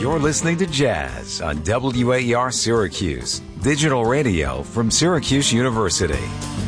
You're listening to Jazz on WAER Syracuse, digital radio from Syracuse University.